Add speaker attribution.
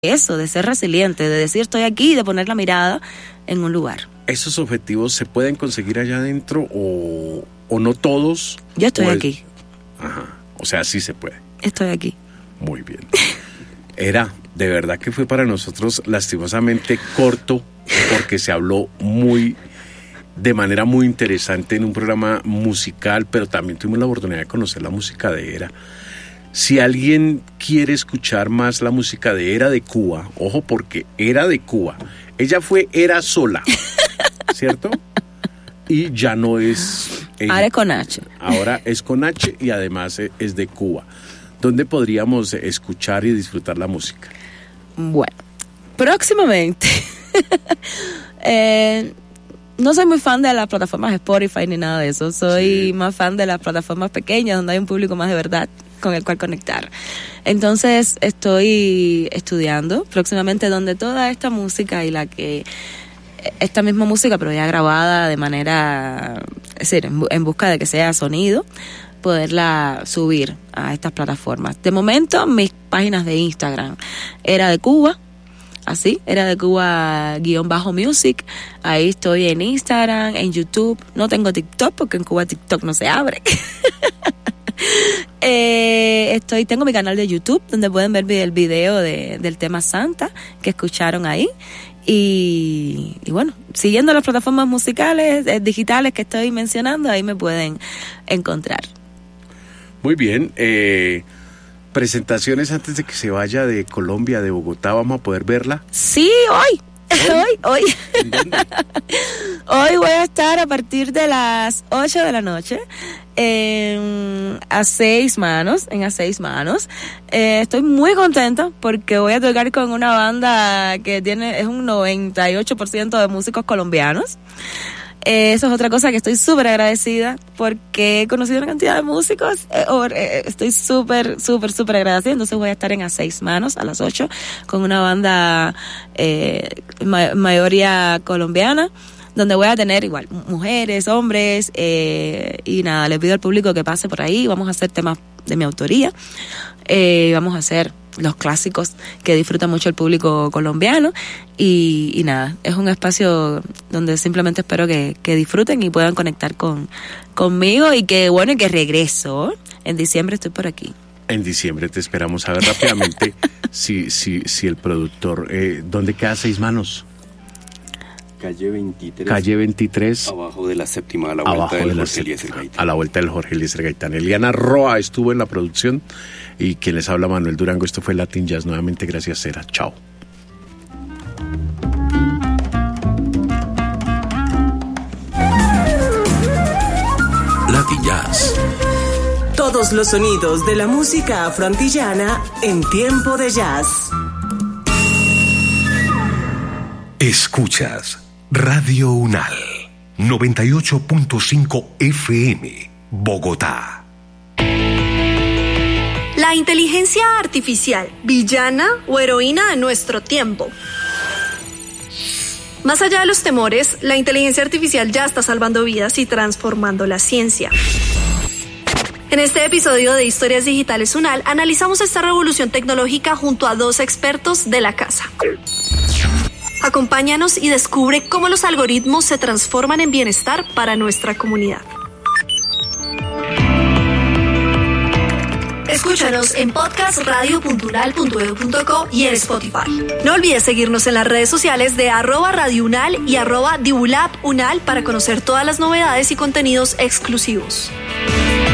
Speaker 1: eso, de ser resiliente, de decir estoy aquí, de poner la mirada en un lugar.
Speaker 2: ¿Esos objetivos se pueden conseguir allá adentro o no todos?
Speaker 1: Yo estoy aquí.
Speaker 2: Ajá, o sea, sí se puede.
Speaker 1: Estoy aquí.
Speaker 2: Muy bien. Era, de verdad que fue para nosotros lastimosamente corto, porque se habló de manera muy interesante en un programa musical, pero también tuvimos la oportunidad de conocer la música de Era. Si alguien quiere escuchar más la música de Era de Cuba, ojo, porque Era de Cuba, ella fue Era sola, ¿cierto? Y ya no es ella.
Speaker 1: Ahora es con H.
Speaker 2: Ahora es con H y además es de Cuba. ¿Dónde podríamos escuchar y disfrutar la música?
Speaker 1: Bueno, próximamente. No soy muy fan de las plataformas Spotify ni nada de eso. Soy más fan de las plataformas pequeñas donde hay un público más de verdad con el cual conectar. Entonces estoy estudiando próximamente donde toda esta música y esta misma música, pero ya grabada de manera, es decir, en busca de que sea sonido, poderla subir a estas plataformas. De momento, mis páginas de Instagram, Era de Cuba, así, Era de Cuba _music, ahí estoy en Instagram, en YouTube, no tengo TikTok porque en Cuba TikTok no se abre. Tengo mi canal de YouTube donde pueden ver el video del tema Santa que escucharon ahí. Y bueno, siguiendo las plataformas musicales, digitales que estoy mencionando, ahí me pueden encontrar.
Speaker 2: Muy bien. Presentaciones antes de que se vaya de Colombia, de Bogotá, ¿vamos a poder verla?
Speaker 1: Sí, hoy.
Speaker 2: ¿En dónde?
Speaker 1: Hoy voy a estar a partir de las 8 de la noche en A Seis Manos. Estoy muy contenta porque voy a tocar con una banda que es un 98% de músicos colombianos. Eso es otra cosa que estoy súper agradecida porque he conocido una cantidad de músicos. Estoy súper agradecida. Entonces voy a estar en A Seis Manos a las 8 con una banda mayoría colombiana, donde voy a tener igual mujeres, hombres, y nada, le pido al público que pase por ahí. Vamos a hacer temas de mi autoría, vamos a hacer los clásicos que disfruta mucho el público colombiano y nada, es un espacio donde simplemente espero que disfruten y puedan conectar conmigo y que regreso. En diciembre estoy por aquí.
Speaker 2: En diciembre te esperamos. A ver rápidamente si el productor, ¿dónde queda Seis Manos?
Speaker 3: Calle 23.
Speaker 2: Calle 23.
Speaker 3: Abajo de la séptima, a la vuelta del Jorge Eliezer Gaitán.
Speaker 2: A la vuelta del Jorge Eliezer Gaitán. Eliana Roa estuvo en la producción y quien les habla, Manuel Durango. Esto fue Latin Jazz. Nuevamente, gracias, Era. Chao.
Speaker 4: Latin Jazz.
Speaker 5: Todos los sonidos de la música afroantillana en tiempo de jazz.
Speaker 4: Escuchas Radio Unal 98.5 FM, Bogotá.
Speaker 6: La inteligencia artificial, villana o heroína de nuestro tiempo. Más allá de los temores, la inteligencia artificial ya está salvando vidas y transformando la ciencia. En este episodio de Historias Digitales Unal, analizamos esta revolución tecnológica junto a 2 expertos de la casa. Acompáñanos y descubre cómo los algoritmos se transforman en bienestar para nuestra comunidad. Escúchanos en podcastradio.unal.edu.co y en Spotify. No olvides seguirnos en las redes sociales de @radiounal y @divulabunal para conocer todas las novedades y contenidos exclusivos.